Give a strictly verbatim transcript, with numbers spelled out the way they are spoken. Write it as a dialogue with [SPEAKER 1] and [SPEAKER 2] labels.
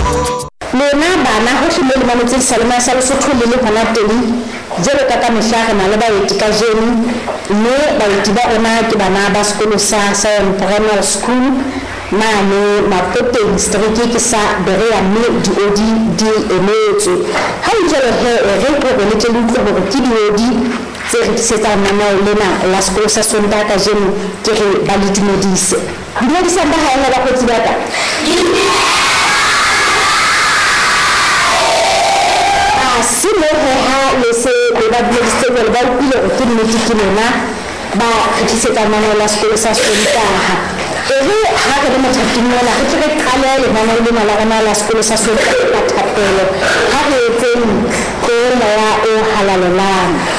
[SPEAKER 1] lona bana ho hlile le mametse salema sa Lesotho le le hona teng jelo ka ka mehla na le baeti ka jeno mme baeti ba rona ke bana ba sekolo sa Sion Primary School mane Mapoteng street ke sa Berea mme di odi di emetse ha ntse he re go le tse le tlo go ke di odi tse re tsetsa nana lena la sekolo sa Sonta ka jeno ke re ba le dimodise dimodise ba ha ena ba go tsibaka si le ha le se le ba di se le ba ile ke nnete ke lena ba khitsetsa nana la sekolo sa Sonta e re ha ka le mothating wala ke re qale le bana le mala rona la sekolo sa Sonta ka thapelo ha re tseng ko la o halalelang